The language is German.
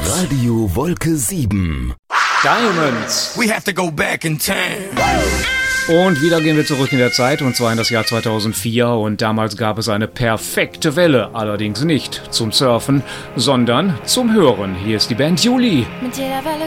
Radio Wolke 7. Diamonds. We have to go back in time. Und wieder gehen wir zurück in der Zeit, und zwar in das Jahr 2004. Und damals gab es eine perfekte Welle, allerdings nicht zum Surfen, sondern zum Hören. Hier ist die Band Juli. Mit jeder Welle